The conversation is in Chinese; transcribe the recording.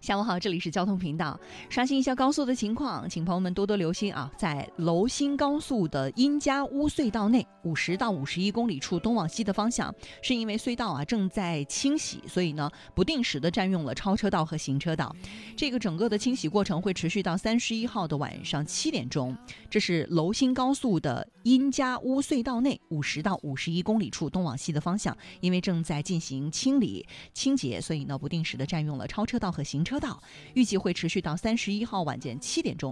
下午好，这里是交通频道，刷新一下高速的情况，请朋友们多多留心啊！在娄新高速的殷家坞隧道内50到51公里处东往西的方向，是因为隧道正在清洗，所以呢不定时的占用了超车道和行车道。这个整个的清洗过程会持续到31号的晚上7点钟。这是娄新高速的殷家坞隧道内50到51公里处东往西的方向，因为正在进行清洁，所以呢不定时的占用了超车道和行车道，预计会持续到31号晚间7点钟。